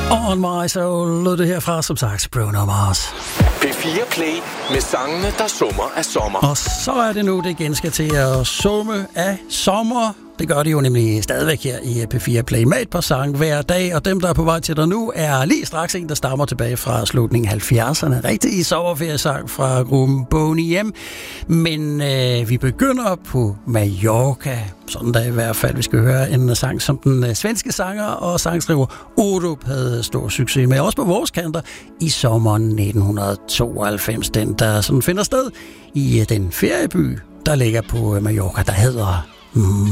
On My Soul lød det herfra, som sagt, Bruno Mars. P4 Play med sangene, der summer af sommer. Og så er det nu, det igen skal til at summe af sommer. Det gør de jo nemlig stadigvæk her i P4 Play med et par sange hver dag, og dem, der er på vej til dig nu, er lige straks en, der stammer tilbage fra slutningen af 70'erne. Rigtig sommerferiesang fra gruppen Boney M. Men vi begynder på Mallorca. Sådan der i hvert fald. Vi skal høre en sang, som den svenske sanger og sangskriver Orup havde stor succes med, også på vores kanter, i sommeren 1992. Den, der sådan finder sted i den ferieby, der ligger på Mallorca, der hedder